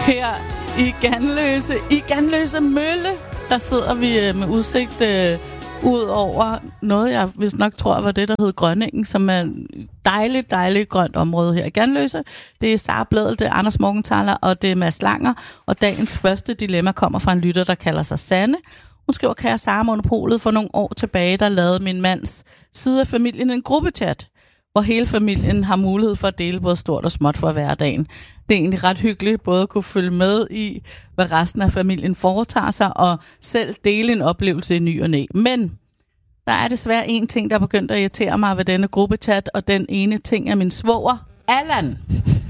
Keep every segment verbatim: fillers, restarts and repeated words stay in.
Her i Ganløse, i Ganløse Mølle, der sidder vi med udsigt øh, ud over noget, jeg vist nok tror var det, der hed Grønningen, som er et dejligt, dejligt grønt område her i Ganløse. Det er Sara Blædel, det er Anders Morgenthaler, og det er Mads Langer. Og dagens første dilemma kommer fra en lytter, der kalder sig Sanne. Hun skriver, kære Sara, Monopolet, for nogle år tilbage, der lavede min mands side af familien en gruppechat, hvor hele familien har mulighed for at dele både stort og småt for hverdagen. Det er egentlig ret hyggeligt både at kunne følge med i, hvad resten af familien foretager sig, og selv dele en oplevelse i ny og næ. Men der er desværre en ting, der er begyndt at irritere mig ved denne gruppechat, og den ene ting er min svoger, Allan.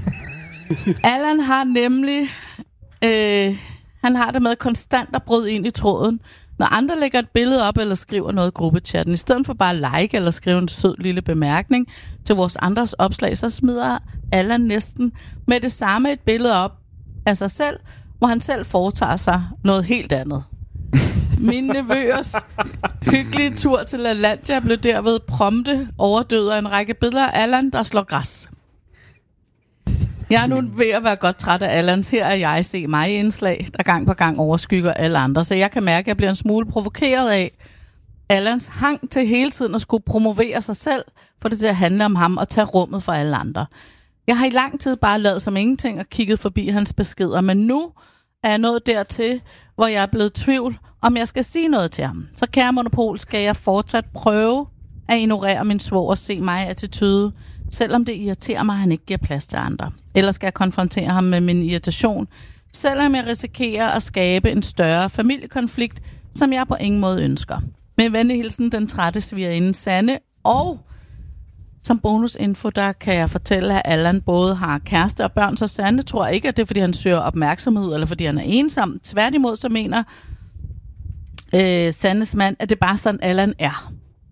Allan har nemlig... Øh, han har det med konstant at bryde ind i tråden, når andre lægger et billede op eller skriver noget i gruppechatten. I stedet for bare at like eller skrive en sød lille bemærkning til vores andres opslag, så smider Allan næsten med det samme et billede op af sig selv, hvor han selv foretager sig noget helt andet. Min nevøers hyggelige tur til Lalandia blev derved prompte overdød af en række billeder af Allan, der slår græs. Jeg er nu ved at være godt træt af Allans. Her er jeg se mig indslag, der gang på gang overskygger alle andre. Så jeg kan mærke, at jeg bliver en smule provokeret af Allans hang til hele tiden at skulle promovere sig selv, for det til at handle om ham og tage rummet for alle andre. Jeg har i lang tid bare lavet som ingenting og kigget forbi hans beskeder, men nu er jeg nået dertil, hvor jeg er blevet i tvivl, om jeg skal sige noget til ham. Så kære Monopol, skal jeg fortsat prøve at ignorere min svoger og se mig attitude, selvom det irriterer mig, at han ikke giver plads til andre. Eller skal jeg konfrontere ham med min irritation, selvom jeg risikerer at skabe en større familiekonflikt, som jeg på ingen måde ønsker. Med venlig hilsen, den trætte svigerinde Sanne. Og som bonusinfo, der kan jeg fortælle, at Allan både har kæreste og børn, så Sanne tror ikke, at det er, fordi han søger opmærksomhed, eller fordi han er ensom. Tværtimod, så mener øh, Sannes mand, at det bare sådan, Allan er.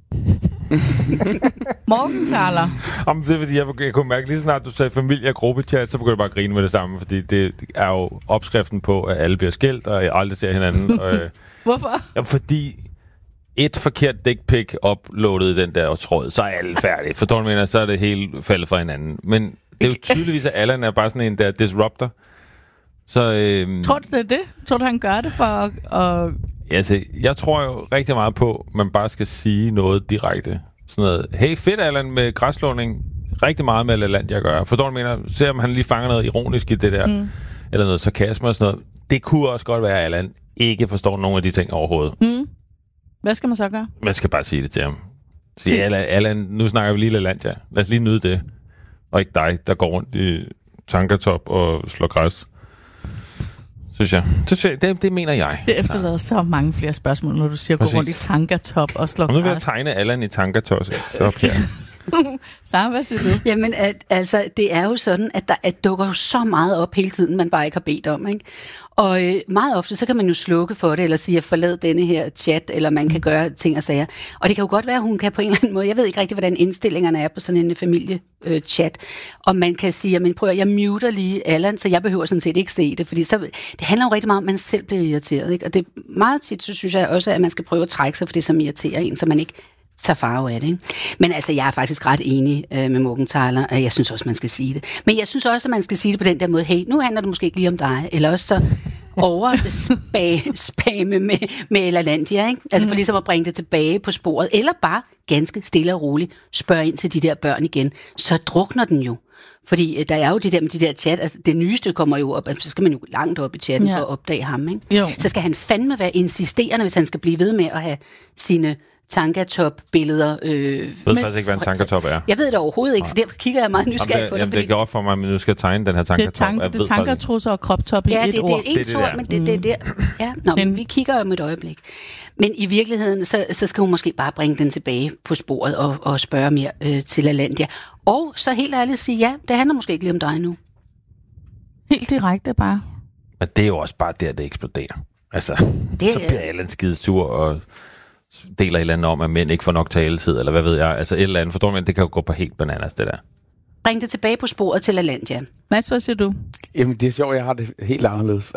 Morgenthaler. Om det er fordi, jeg, jeg kunne mærke lige snart, du sagde familie og gruppechat, så begyndte jeg bare at grine med det samme, fordi det er jo opskriften på, at alle bliver skilt, og aldrig ser hinanden. og, Hvorfor? Ja, fordi et forkert dick pic uploadet i den der tråd, så er alle færdige. For du mener, så er det helt faldet fra hinanden. Men det er jo tydeligvis, at Allan er bare sådan en der disruptor. Så, øhm, tror du, det er det? Tror du, han gør det for at... at... Altså, jeg tror jo rigtig meget på, at man bare skal sige noget direkte. Sådan noget, hey fedt Allan med græsslåning, rigtig meget med Lalandia at gøre. Forstår du, mener? Se om han lige fanger noget ironisk i det der, mm. eller noget sarkasme og sådan noget. Det kunne også godt være, at Allan ikke forstår nogen af de ting overhovedet. Mm. Hvad skal man så gøre? Man skal bare sige det til ham. Sige, Allan, Allan, nu snakker vi lige Lalandia. Lad os lige nyde det. Og ikke dig, der går rundt i tankertop og slår græs. Synes jeg. Det, det, det mener jeg. Det efterlader så mange flere spørgsmål, når du siger, gå rundt i tankertop og slå græs. Og nu vil jeg tegne Allan i tankertop. Okay. Sara, hvad siger du? Jamen, at, altså, det er jo sådan, at der at dukker så meget op hele tiden, man bare ikke har bedt om, ikke? Og øh, meget ofte, så kan man jo slukke for det, eller sige, at forlad denne her chat, eller man kan gøre ting og sager. Og det kan jo godt være, at hun kan på en eller anden måde, jeg ved ikke rigtig, hvordan indstillingerne er på sådan en familie-chat, og man kan sige, men prøv at jeg muter lige Allan, så jeg behøver sådan set ikke se det, fordi så, det handler jo rigtig meget om, at man selv bliver irriteret, ikke? Og det meget tit, så synes jeg også, at man skal prøve at trække sig for det, som irriterer en, så man ikke tager farve af det, ikke? Men altså, jeg er faktisk ret enig øh, med Morgenthaler, og jeg synes også, man skal sige det. Men jeg synes også, at man skal sige det på den der måde, hey, nu handler det måske ikke lige om dig, eller også så overspame med, med Lalandia, ikke? Altså for ligesom at bringe det tilbage på sporet, eller bare ganske stille og roligt spørge ind til de der børn igen, så drukner den jo. Fordi der er jo det der med de der chat, altså det nyeste kommer jo op, altså, så skal man jo langt op i chatten ja. for at opdage ham, ikke? Jo. Så skal han fandme være insisterende, hvis han skal blive ved med at have sine tankertop-billeder. Øh, jeg ved faktisk ikke, hvad en tankertop er. Jeg ved det overhovedet ikke, så derfor kigger jeg meget nysgerrig på det. Jamen, det går for mig, at nu skal jeg tegne den her tankertop. Det er, tank, det er tankertrusser og kroptop i ja, et det, ord. Ja, det er et ord, men det, det, det, ja. Nå, men vi kigger om et øjeblik. Men i virkeligheden, så, så skal hun måske bare bringe den tilbage på sporet og, og spørge mere øh, til Lalandia. Og så helt ærligt sige, ja, det handler måske ikke lige om dig nu. Helt direkte bare. Men det er jo også bare der, det eksploderer. Altså, det, så bliver Allan skidesur og deler et eller andet om, at mænd ikke får nok taletid, eller hvad ved jeg. Altså et eller andet, forstår man, det kan jo gå på helt bananas, det der. Bring det tilbage på sporet til Lalandia. Mads, hvad siger du? Jamen, det er sjovt, jeg har det helt anderledes.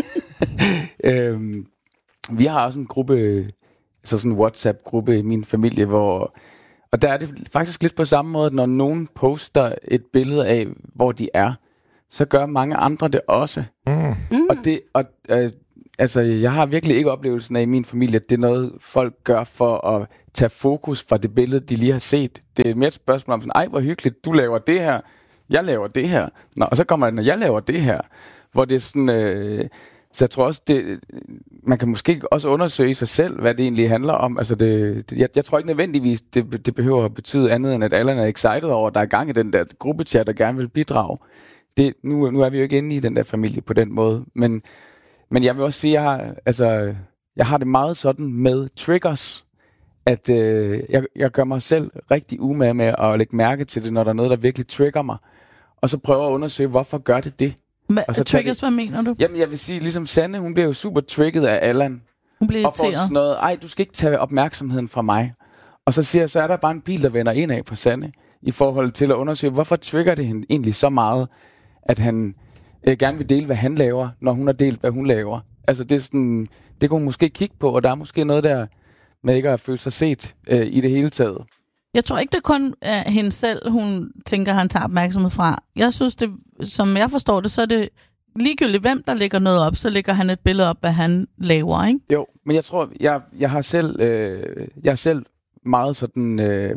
øhm, vi har også en gruppe, så sådan en WhatsApp-gruppe i min familie, hvor... Og der er det faktisk lidt på samme måde, at når nogen poster et billede af, hvor de er, så gør mange andre det også. Mm. Og det, og, øh, altså, jeg har virkelig ikke oplevelsen af i min familie, at det er noget, folk gør for at tage fokus fra det billede, de lige har set. Det er mere et spørgsmål om sådan, ej, hvor hyggeligt, du laver det her, jeg laver det her. Nå, og så kommer det, når jeg laver det her. Hvor det er sådan... Øh, så jeg tror også, det, man kan måske også undersøge sig selv, hvad det egentlig handler om. Altså det, det, jeg, jeg tror ikke nødvendigvis, det, det behøver at betyde andet, end at Allan er excited over, at der er gang i den der gruppechat, der gerne vil bidrage. Det, nu, nu er vi jo ikke inde i den der familie på den måde. Men, men jeg vil også sige, at jeg har, altså, jeg har det meget sådan med triggers, at øh, jeg, jeg gør mig selv rigtig umage med at lægge mærke til det, når der er noget, der virkelig trigger mig. Og så prøver at undersøge, hvorfor gør det det? Hva, og så triggers, det, hvad mener du? Jamen, jeg vil sige, ligesom Sanne, hun bliver jo super trigget af Allan. Hun bliver irriteret. Og får sådan noget, ej, du skal ikke tage opmærksomheden fra mig. Og så siger jeg, så er der bare en pil, der vender indad for Sanne, i forhold til at undersøge, hvorfor trigger det hende egentlig så meget, at han øh, gerne vil dele, hvad han laver, når hun har delt, hvad hun laver. Altså, det er sådan, det kunne hun måske kigge på, og der er måske noget der, med ikke at føle sig set øh, i det hele taget. Jeg tror ikke, det kun er hende selv, hun tænker, han tager opmærksomhed fra. Jeg synes, det, som jeg forstår det, så er det ligegyldigt, hvem der lægger noget op, så lægger han et billede op, hvad han laver, ikke? Jo, men jeg tror, jeg, jeg har selv, øh, jeg er selv meget sådan øh,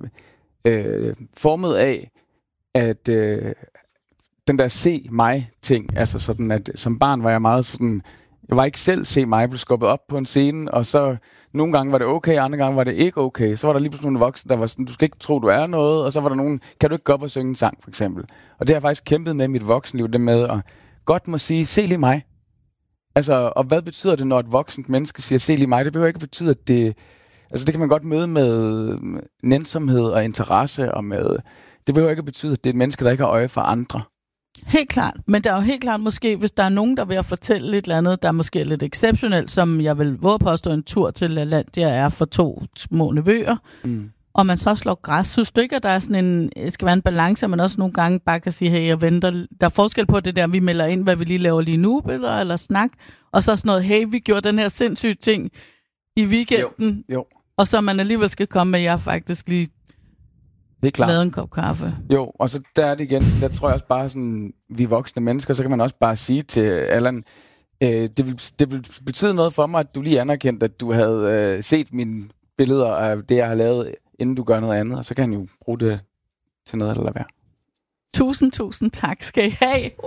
øh, formet af, at øh, den der se mig-ting, altså sådan, at som barn var jeg meget sådan, jeg var ikke selv se mig, blev skubbet op på en scene, og så nogle gange var det okay, andre gange var det ikke okay. Så var der lige pludselig nogle voksne, der var sådan, du skal ikke tro, du er noget, og så var der nogen, kan du ikke gå op og synge en sang, for eksempel. Og det har jeg faktisk kæmpet med i mit voksenliv, det med at godt må sige, se lige mig. Altså, og hvad betyder det, når et voksent menneske siger, se lige mig? Det behøver ikke betyde, at det... Altså, det kan man godt møde med nænsomhed og interesse, og med... Det behøver ikke betyde, at det er et menneske, der ikke har øje for andre. Helt klart. Men der er jo helt klart måske, hvis der er nogen, der vil fortælle lidt eller andet, der er måske lidt exceptionelt, som jeg vil våge påstå en tur til LaLandia er for to små nevøer, mm. og man så slår græs. Synes du ikke, at der er sådan en, skal være en balance, men også nogle gange bare kan sige, hey, jeg venter. Der er forskel på det der, vi melder ind, hvad vi lige laver lige nu, eller, eller snak, og så sådan noget, hey, vi gjorde den her sindssyge ting i weekenden, jo, jo. og så man alligevel skal komme med, jeg faktisk lige det er klart. Lavet en kop kaffe. Jo, og så der er det igen, der tror jeg også bare sådan, vi er voksne mennesker, så kan man også bare sige til Allan, øh, det, vil, det vil betyde noget for mig, at du lige anerkendte, at du havde øh, set mine billeder af det, jeg har lavet, inden du gør noget andet, og så kan han jo bruge det til noget eller hvad. Tusind, tusind tak skal I have.